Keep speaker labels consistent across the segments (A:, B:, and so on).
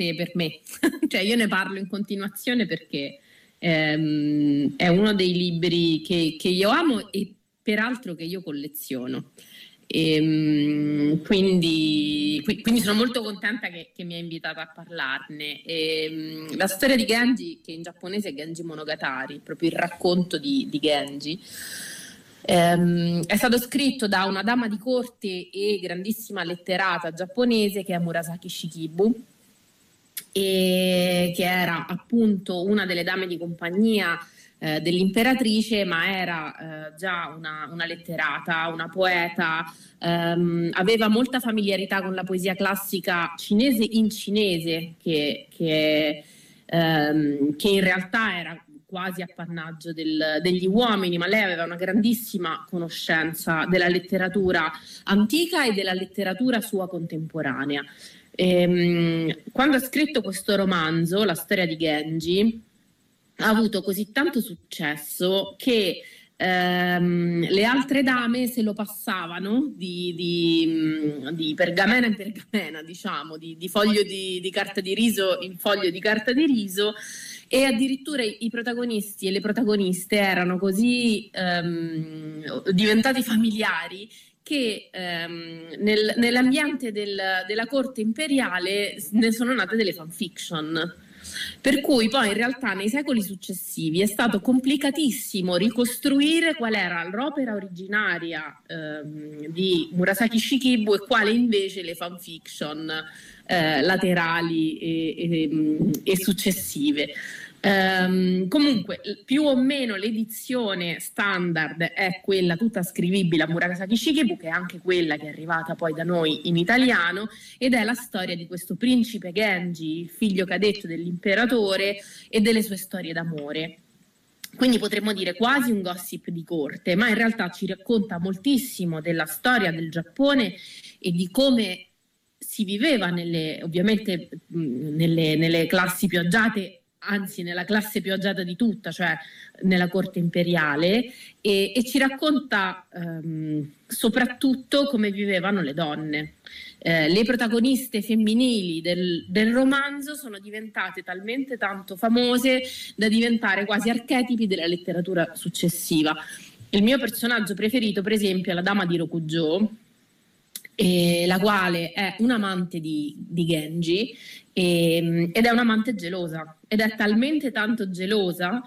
A: per me. Cioè io ne parlo in continuazione perché è uno dei libri che io amo e peraltro che io colleziono. Quindi sono molto contenta che mi hai invitata a parlarne. La storia di Genji, che in giapponese è Genji Monogatari, proprio il racconto di Genji, è stato scritto da una dama di corte e grandissima letterata giapponese che è Murasaki Shikibu, e che era appunto una delle dame di compagnia dell'imperatrice, ma era già una letterata, una poeta, aveva molta familiarità con la poesia classica cinese in cinese, che in realtà era quasi appannaggio degli uomini, ma lei aveva una grandissima conoscenza della letteratura antica e della letteratura sua contemporanea. Quando ha scritto questo romanzo, La storia di Genji, ha avuto così tanto successo che le altre dame se lo passavano di pergamena in pergamena, diciamo, di foglio di carta di riso in foglio di carta di riso, e addirittura i protagonisti e le protagoniste erano così diventati familiari che nell'ambiente della corte imperiale ne sono nate delle fanfiction. Per cui poi in realtà nei secoli successivi è stato complicatissimo ricostruire qual era l'opera originaria di Murasaki Shikibu e quale invece le fanfiction laterali e successive. Comunque più o meno l'edizione standard è quella tutta scrivibile a Murasaki Shikibu, che è anche quella che è arrivata poi da noi in italiano, ed è la storia di questo principe Genji, figlio cadetto dell'imperatore, e delle sue storie d'amore. Quindi potremmo dire quasi un gossip di corte, ma in realtà ci racconta moltissimo della storia del Giappone e di come si viveva ovviamente nelle classi più agiate, anzi nella classe più agiata di tutta, cioè nella corte imperiale, e ci racconta soprattutto come vivevano le donne. Le protagoniste femminili del romanzo sono diventate talmente tanto famose da diventare quasi archetipi della letteratura successiva. Il mio personaggio preferito, per esempio, è la dama di Rokujo, la quale è un'amante di Genji ed è un'amante gelosa, ed è talmente tanto gelosa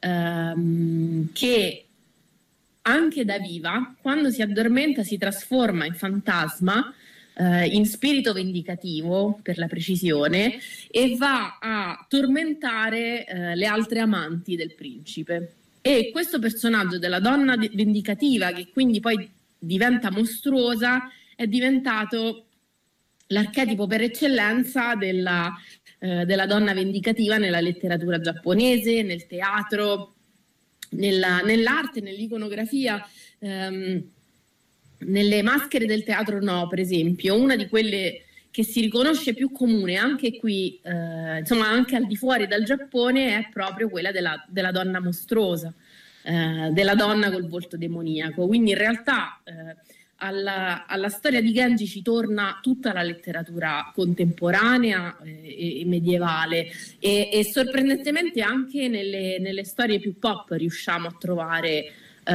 A: che anche da viva, quando si addormenta, si trasforma in fantasma, in spirito vendicativo per la precisione, e va a tormentare le altre amanti del principe. E questo personaggio della donna vendicativa, che quindi poi diventa mostruosa, è diventato l'archetipo per eccellenza della donna vendicativa nella letteratura giapponese, nel teatro, nell'arte, nell'iconografia, nelle maschere del teatro no, per esempio. Una di quelle che si riconosce più comune anche qui, insomma anche al di fuori dal Giappone, è proprio quella della donna mostruosa, della donna col volto demoniaco. Quindi in realtà alla storia di Genji ci torna tutta la letteratura contemporanea e medievale, e sorprendentemente anche nelle storie più pop riusciamo a trovare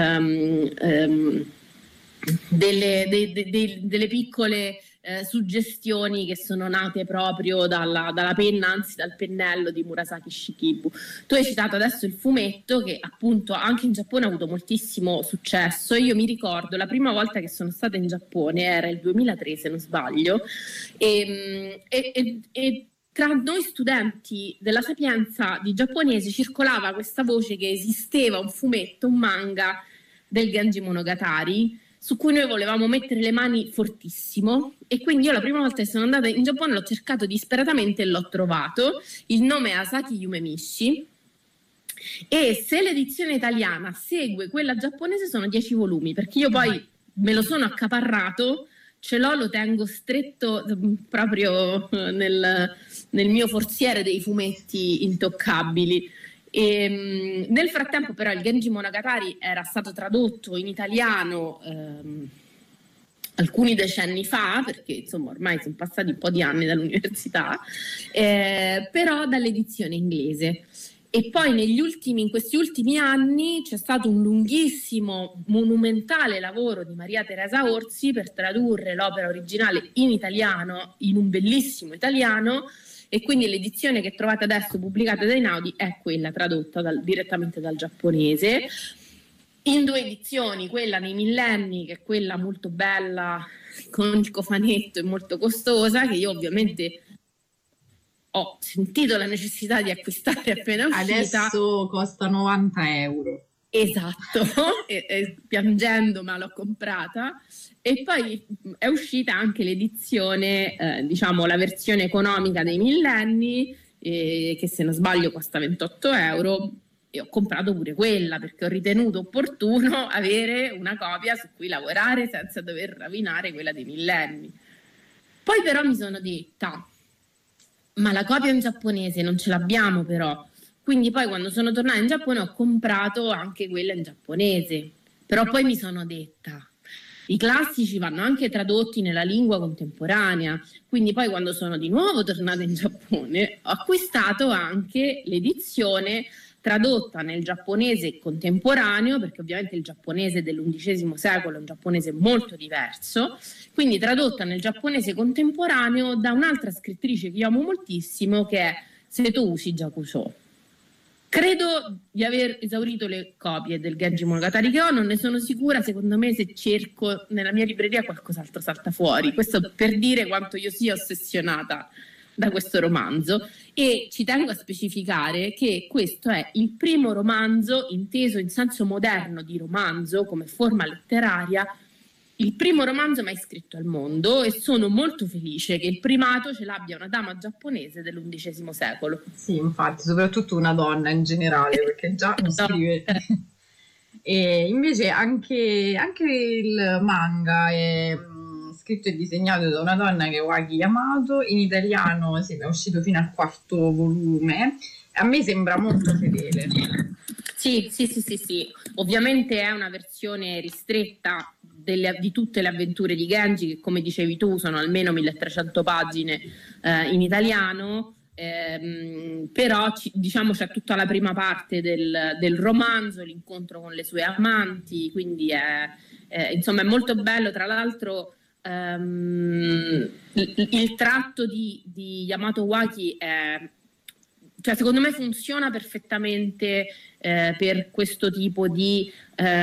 A: delle piccole suggestioni che sono nate proprio dalla penna, anzi dal pennello di Murasaki Shikibu. Tu hai citato adesso il fumetto, che appunto anche in Giappone ha avuto moltissimo successo. Io mi ricordo la prima volta che sono stata in Giappone, era il 2003 se non sbaglio, e tra noi studenti della Sapienza di giapponese circolava questa voce che esisteva un fumetto, un manga del Genji Monogatari, su cui noi volevamo mettere le mani fortissimo, e quindi io la prima volta che sono andata in Giappone l'ho cercato disperatamente e l'ho trovato. Il nome è Asaki Yumemishi, e se l'edizione italiana segue quella giapponese sono 10 volumi, perché io poi me lo sono accaparrato, ce l'ho, lo tengo stretto proprio nel mio forziere dei fumetti intoccabili. E, nel frattempo però il Genji Monogatari era stato tradotto in italiano alcuni decenni fa, perché insomma ormai sono passati un po' di anni dall'università, però dall'edizione inglese. E poi in questi ultimi anni c'è stato un lunghissimo, monumentale lavoro di Maria Teresa Orsi per tradurre l'opera originale in italiano, in un bellissimo italiano, e quindi l'edizione che trovate adesso pubblicata da Einaudi è quella tradotta direttamente dal giapponese, in 2 edizioni, quella nei millenni, che è quella molto bella con il cofanetto e molto costosa, che io ovviamente ho sentito la necessità di acquistare appena uscita.
B: Adesso costa 90 euro.
A: Esatto, e piangendo ma l'ho comprata. E poi è uscita anche l'edizione, diciamo la versione economica dei millenni, che se non sbaglio costa 28 euro. E ho comprato pure quella perché ho ritenuto opportuno avere una copia su cui lavorare senza dover rovinare quella dei millenni. Poi però mi sono detta, ma la copia in giapponese non ce l'abbiamo però. Quindi poi quando sono tornata in Giappone ho comprato anche quella in giapponese. Però poi mi sono detta, i classici vanno anche tradotti nella lingua contemporanea. Quindi poi quando sono di nuovo tornata in Giappone ho acquistato anche l'edizione tradotta nel giapponese contemporaneo, perché ovviamente il giapponese dell'undicesimo secolo è un giapponese molto diverso, quindi tradotta nel giapponese contemporaneo da un'altra scrittrice che io amo moltissimo, che è Setouchi Jakusho. Credo di aver esaurito le copie del Genji Monogatari che ho, non ne sono sicura, secondo me se cerco nella mia libreria qualcos'altro salta fuori, questo per dire quanto io sia ossessionata da questo romanzo. E ci tengo a specificare che questo è il primo romanzo inteso in senso moderno di romanzo come forma letteraria, il primo romanzo mai scritto al mondo, e sono molto felice che il primato ce l'abbia una dama giapponese dell'undicesimo secolo.
B: Sì, infatti, soprattutto una donna in generale, perché già mi scrive. E invece anche il manga è scritto e disegnato da una donna che è Waki Yamato, in italiano è uscito fino al 4º volume, a me sembra molto fedele.
A: Sì, ovviamente è una versione ristretta di tutte le avventure di Genji, che come dicevi tu sono almeno 1300 pagine in italiano, però diciamo c'è tutta la prima parte del romanzo, l'incontro con le sue amanti, quindi insomma è molto bello. Tra l'altro il tratto di Yamato Waki cioè secondo me funziona perfettamente per questo tipo di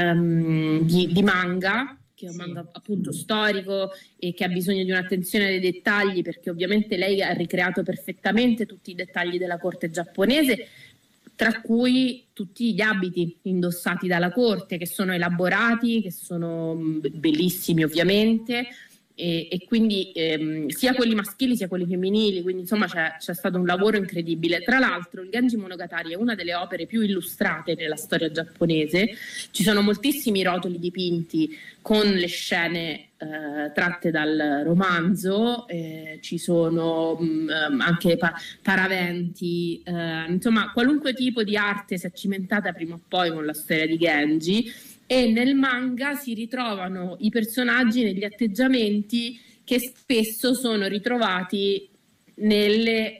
A: manga, che è un manga appunto storico e che ha bisogno di un'attenzione ai dettagli, perché ovviamente lei ha ricreato perfettamente tutti i dettagli della corte giapponese, tra cui tutti gli abiti indossati dalla corte, che sono elaborati, che sono bellissimi ovviamente, e quindi sia quelli maschili sia quelli femminili, quindi insomma c'è stato un lavoro incredibile. Tra l'altro il Genji Monogatari è una delle opere più illustrate nella storia giapponese, ci sono moltissimi rotoli dipinti con le scene tratte dal romanzo, ci sono anche paraventi, insomma qualunque tipo di arte si è cimentata prima o poi con la storia di Genji. E nel manga si ritrovano i personaggi negli atteggiamenti che spesso sono ritrovati nelle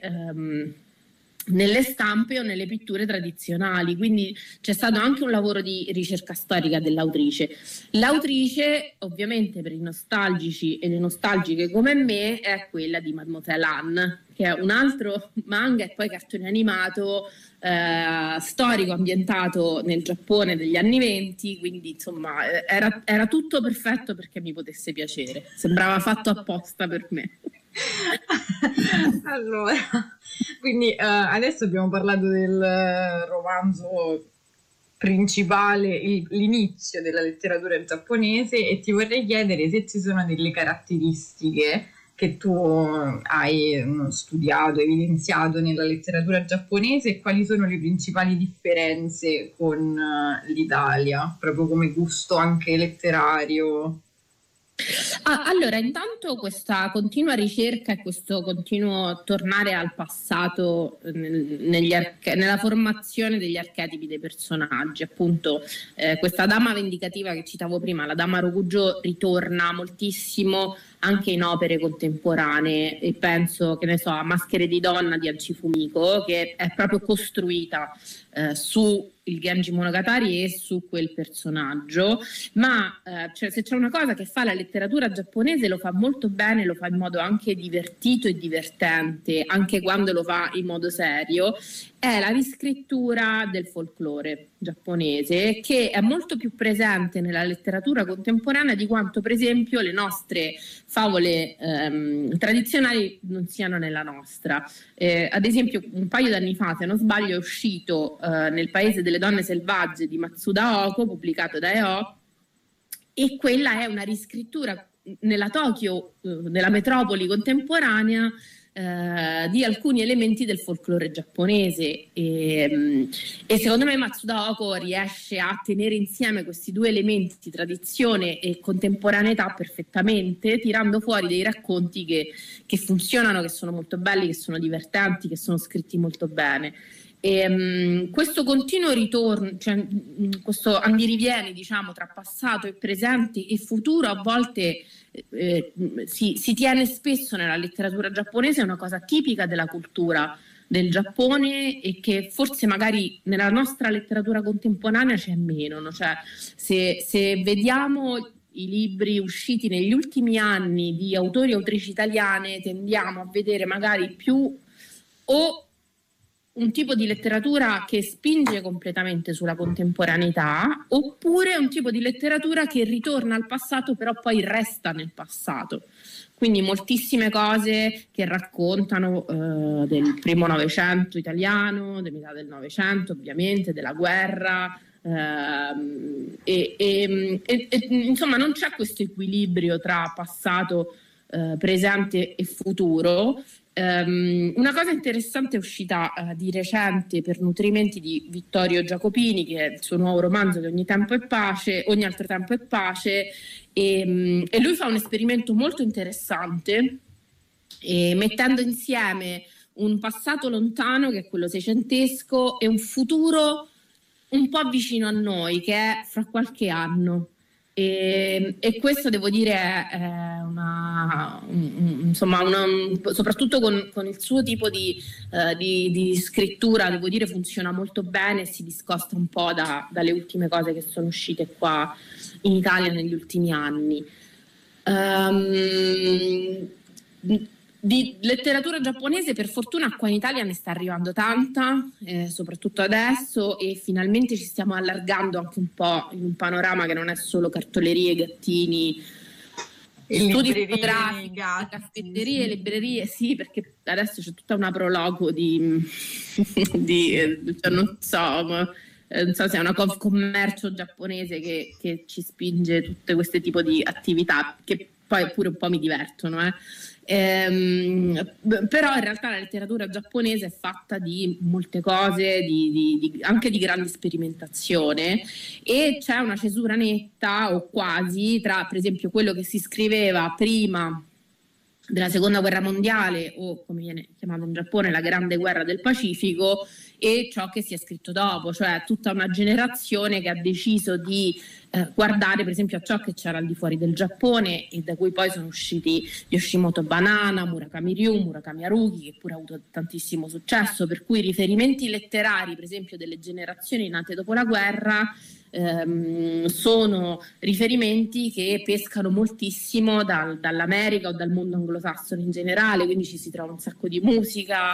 A: stampe o nelle pitture tradizionali, quindi c'è stato anche un lavoro di ricerca storica dell'autrice. L'autrice, ovviamente per i nostalgici e le nostalgiche come me, è quella di Mademoiselle Anne, che è un altro manga e poi cartone animato storico ambientato nel Giappone degli anni 20, quindi insomma era tutto perfetto perché mi potesse piacere, sembrava fatto apposta per me.
B: Allora, quindi adesso abbiamo parlato del romanzo principale, l'inizio della letteratura giapponese, e ti vorrei chiedere se ci sono delle caratteristiche che tu hai studiato, evidenziato nella letteratura giapponese, e quali sono le principali differenze con l'Italia, proprio come gusto anche letterario.
A: Allora, intanto questa continua ricerca e questo continuo tornare al passato nella formazione degli archetipi dei personaggi, appunto questa dama vendicativa che citavo prima, la dama Rokugyo, ritorna moltissimo anche in opere contemporanee, e penso, che ne so, a Maschere di donna di Aji Fumiko, che è proprio costruita su il Genji Monogatari e su quel personaggio, ma cioè, se c'è una cosa che fa la letteratura giapponese, lo fa molto bene, lo fa in modo anche divertito e divertente, anche quando lo fa in modo serio, è la riscrittura del folklore giapponese, che è molto più presente nella letteratura contemporanea di quanto, per esempio, le nostre favole tradizionali non siano nella nostra. Ad esempio, un paio d'anni fa, se non sbaglio, è uscito Nel paese delle donne selvagge di Matsuda Oko, pubblicato da EO, e quella è una riscrittura nella Tokyo, nella metropoli contemporanea, di alcuni elementi del folklore giapponese, e secondo me Matsuda Oko riesce a tenere insieme questi due elementi, tradizione e contemporaneità, perfettamente, tirando fuori dei racconti che funzionano, che sono molto belli, che sono divertenti, che sono scritti molto bene. Questo continuo ritorno, cioè questo andirivieni, diciamo, tra passato e presente e futuro, a volte si tiene spesso nella letteratura giapponese, è una cosa tipica della cultura del Giappone, e che forse magari nella nostra letteratura contemporanea c'è meno, no? Cioè, se vediamo i libri usciti negli ultimi anni di autori e autrici italiane, tendiamo a vedere magari più o un tipo di letteratura che spinge completamente sulla contemporaneità, oppure un tipo di letteratura che ritorna al passato però poi resta nel passato. Quindi moltissime cose che raccontano del primo Novecento italiano, della metà del Novecento ovviamente, della guerra, insomma non c'è questo equilibrio tra passato, presente e futuro. Una cosa interessante è uscita di recente per Nutrimenti di Vittorio Giacopini, che è il suo nuovo romanzo che ogni altro tempo è pace, e lui fa un esperimento molto interessante, mettendo insieme un passato lontano, che è quello seicentesco, e un futuro un po' vicino a noi, che è fra qualche anno. E questo, devo dire, è soprattutto con il suo tipo di scrittura, devo dire, funziona molto bene e si discosta un po' dalle ultime cose che sono uscite qua in Italia negli ultimi anni. Di letteratura giapponese, per fortuna, qua in Italia ne sta arrivando tanta, soprattutto adesso, e finalmente ci stiamo allargando anche un po' in un panorama che non è solo cartolerie, gattini, studi fotografici, caffetterie, sì, librerie, sì, perché adesso c'è tutta una prologo cioè non so se è una Confcommercio giapponese che ci spinge tutte queste tipo di attività, che poi pure un po' mi divertono, però in realtà la letteratura giapponese è fatta di molte cose, anche di grande sperimentazione, e c'è una cesura netta, o quasi, tra, per esempio, quello che si scriveva prima della seconda guerra mondiale, o come viene chiamato in Giappone la grande guerra del Pacifico, e ciò che si è scritto dopo, cioè tutta una generazione che ha deciso di guardare, per esempio, a ciò che c'era al di fuori del Giappone, e da cui poi sono usciti Yoshimoto Banana, Murakami Ryu, Murakami Haruki, che pure ha avuto tantissimo successo, per cui riferimenti letterari, per esempio, delle generazioni nate dopo la guerra, sono riferimenti che pescano moltissimo dall'America o dal mondo anglosassone in generale, quindi ci si trova un sacco di musica,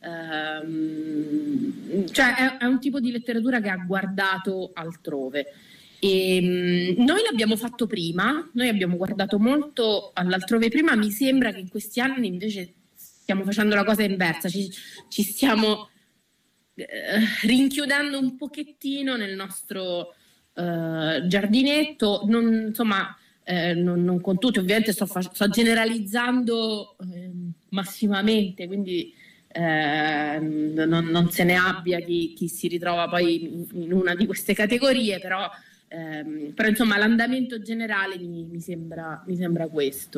A: cioè è un tipo di letteratura che ha guardato altrove. Noi l'abbiamo fatto prima, noi abbiamo guardato molto all'altrove prima. Mi sembra che in questi anni invece stiamo facendo la cosa inversa, ci stiamo rinchiudendo un pochettino nel nostro giardinetto, non con tutti, ovviamente sto generalizzando massimamente, quindi non se ne abbia chi si ritrova poi in una di queste categorie, però però insomma l'andamento generale mi sembra questo.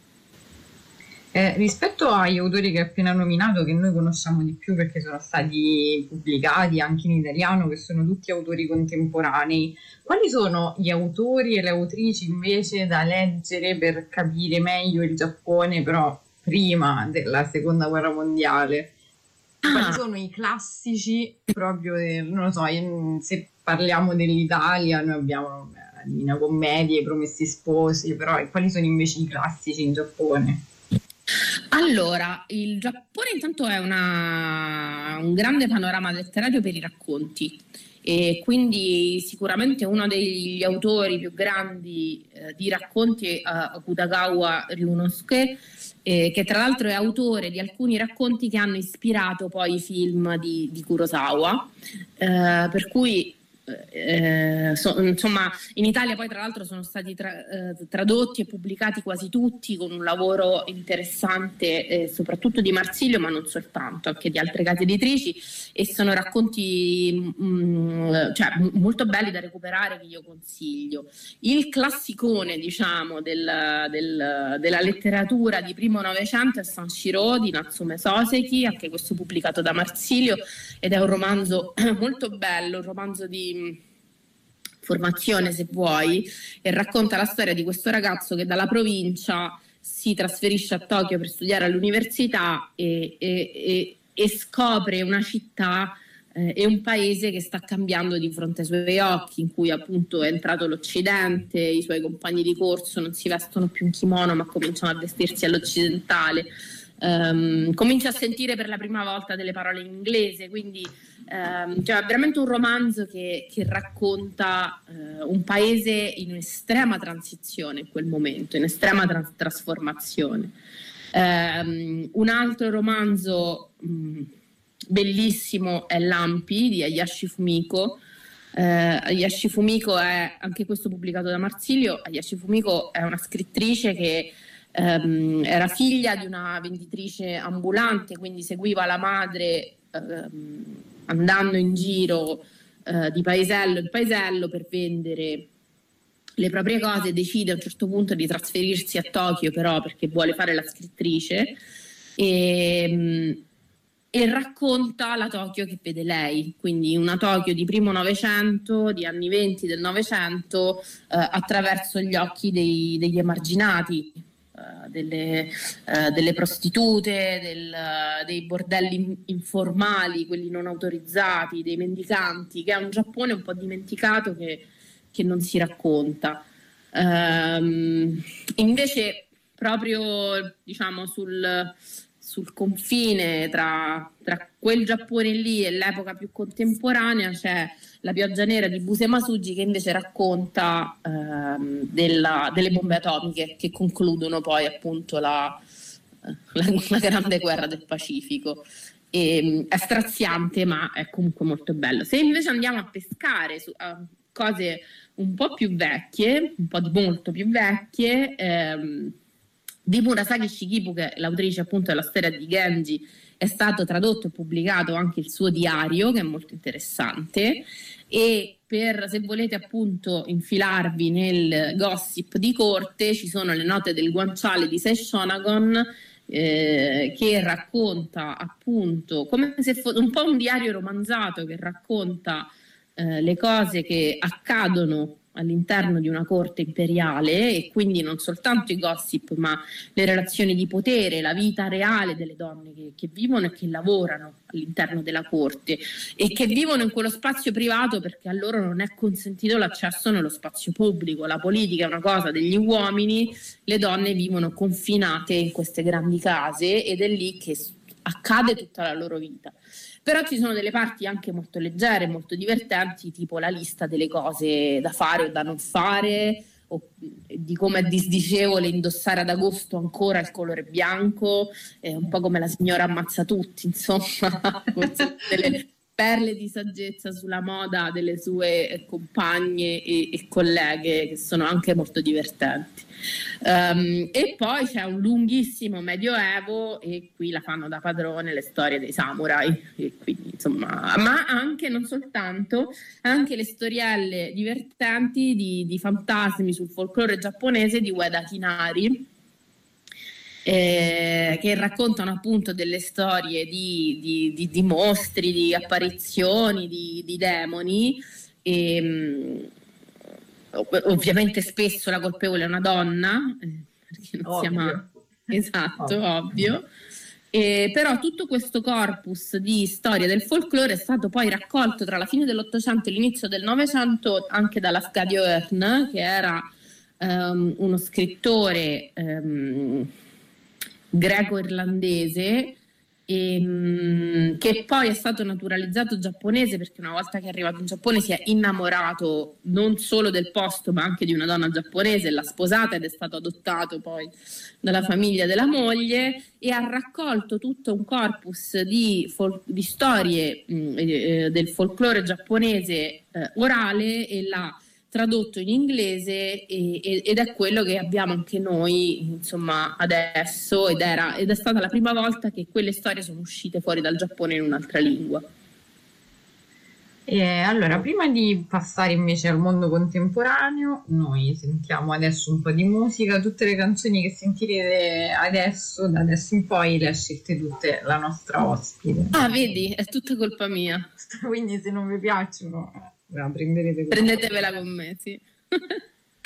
B: Rispetto agli autori che hai appena nominato, che noi conosciamo di più perché sono stati pubblicati anche in italiano, che sono tutti autori contemporanei, quali sono gli autori e le autrici invece da leggere per capire meglio il Giappone, però prima della seconda guerra mondiale? Quali sono i classici proprio, non lo so, se parliamo dell'Italia, noi abbiamo la Divina Commedia, I Promessi Sposi, però quali sono invece i classici in Giappone?
A: Allora, il Giappone intanto è un grande panorama letterario per i racconti e quindi sicuramente uno degli autori più grandi di racconti è Akutagawa Ryunosuke, che tra l'altro è autore di alcuni racconti che hanno ispirato poi i film di Kurosawa, per cui insomma in Italia poi tra l'altro sono stati tradotti e pubblicati quasi tutti, con un lavoro interessante soprattutto di Marsilio, ma non soltanto, anche di altre case editrici, e sono racconti cioè, molto belli da recuperare, che io consiglio. Il classicone, diciamo, della letteratura di primo Novecento è Sanshiro di Natsume Soseki, anche questo pubblicato da Marsilio, ed è un romanzo molto bello, un romanzo di formazione, se vuoi, e racconta la storia di questo ragazzo che dalla provincia si trasferisce a Tokyo per studiare all'università e scopre una città e un paese che sta cambiando di fronte ai suoi occhi, in cui appunto è entrato l'Occidente, i suoi compagni di corso non si vestono più in kimono ma cominciano a vestirsi all'occidentale. Comincia a sentire per la prima volta delle parole in inglese, quindi cioè è veramente un romanzo che racconta un paese in estrema transizione in quel momento, in estrema trasformazione. Un altro romanzo bellissimo è Lampi di Hayashi Fumiko. Hayashi Fumiko è anche questo pubblicato da Marsilio. Hayashi Fumiko è una scrittrice che era figlia di una venditrice ambulante, quindi seguiva la madre andando in giro di paesello in paesello per vendere le proprie cose. Decide a un certo punto di trasferirsi a Tokyo, però, perché vuole fare la scrittrice, e racconta la Tokyo che vede lei, quindi una Tokyo di primo Novecento, di anni 20 del Novecento, attraverso gli occhi degli emarginati, delle prostitute, dei bordelli informali, quelli non autorizzati, dei mendicanti, che è un Giappone un po' dimenticato che non si racconta. Invece proprio, diciamo, sul confine tra quel Giappone lì e l'epoca più contemporanea c'è La pioggia nera di Buse Masugi, che invece racconta delle bombe atomiche che concludono poi appunto la grande guerra del Pacifico. È straziante, ma è comunque molto bello. Se invece andiamo a pescare su cose un po' più vecchie, un po' molto più vecchie, di Murasaki Shikibu, che è l'autrice appunto della storia di Genji, è stato tradotto e pubblicato anche il suo diario, che è molto interessante. E se volete appunto infilarvi nel gossip di corte, ci sono le note del guanciale di Sei Shonagon, che racconta appunto come se fosse un po' un diario romanzato, che racconta le cose che accadono all'interno di una corte imperiale, e quindi non soltanto i gossip, ma le relazioni di potere, la vita reale delle donne che vivono e che lavorano all'interno della corte, e che vivono in quello spazio privato perché a loro non è consentito l'accesso nello spazio pubblico. La politica è una cosa degli uomini, le donne vivono confinate in queste grandi case ed è lì che accade tutta la loro vita. Però ci sono delle parti anche molto leggere, molto divertenti, tipo la lista delle cose da fare o da non fare, o di come è disdicevole indossare ad agosto ancora il colore bianco, un po' come la signora ammazza tutti, insomma, perle di saggezza sulla moda delle sue compagne e colleghe, che sono anche molto divertenti. E poi c'è un lunghissimo medioevo, e qui la fanno da padrone le storie dei samurai, e quindi, insomma, ma anche, non soltanto, anche le storielle divertenti di fantasmi sul folklore giapponese di Ueda Kinari, che raccontano appunto delle storie di mostri, di apparizioni, di demoni, e ovviamente spesso la colpevole è una donna, perché non si ama. Esatto, ovvio. Però tutto questo corpus di storie del folklore è stato poi raccolto tra la fine dell'Ottocento e l'inizio del Novecento anche da Lafcadio Hearn, che era uno scrittore greco-irlandese, che poi è stato naturalizzato giapponese, perché una volta che è arrivato in Giappone si è innamorato non solo del posto ma anche di una donna giapponese, l'ha sposata ed è stato adottato poi dalla famiglia della moglie, e ha raccolto tutto un corpus di storie del folklore giapponese orale, e l'ha tradotto in inglese, ed è quello che abbiamo anche noi, insomma, adesso, ed è stata la prima volta che quelle storie sono uscite fuori dal Giappone in un'altra lingua.
B: E allora, prima di passare invece al mondo contemporaneo, noi sentiamo adesso un po' di musica. Tutte le canzoni che sentirete adesso, da adesso in poi, le ha scelte tutte la nostra ospite.
A: Ah, vedi, è tutta colpa mia.
B: Quindi se non vi piacciono, la prenderete
A: prendetevela con me, sì.